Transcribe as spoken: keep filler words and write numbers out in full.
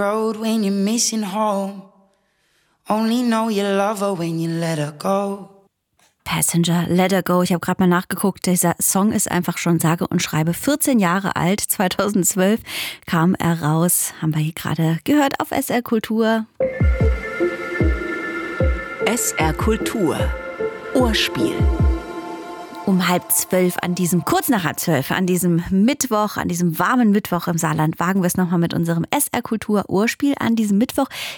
Road when you're missing home. Only know you love her when you let her go. Passenger, Let Her Go. Ich habe gerade mal nachgeguckt. Dieser Song ist einfach schon sage und schreibe vierzehn Jahre alt. zweitausendzwölf kam er raus. Haben wir hier gerade gehört auf S R Kultur. S R Kultur. Ohrspiel. Um halb zwölf an diesem, kurz nach halb zwölf, an diesem Mittwoch, an diesem warmen Mittwoch im Saarland, wagen wir es nochmal mit unserem S R Kultur Ohrspiel. An diesem Mittwoch